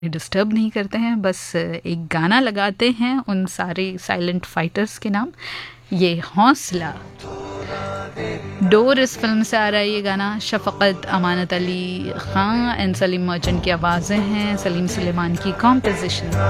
Disturb नहीं करते हैं, बस एक गाना लगाते हैं उन सारे साइलेंट फाइटर्स के नाम, ये हौसला। डोर इस फिल्म से आ रहा है ये गाना। शफकत, अमानत अली खान एंड सलीम मर्चेंट की आवाज़ें हैं, सलीम सुलेमान की कॉम्पोजिशन।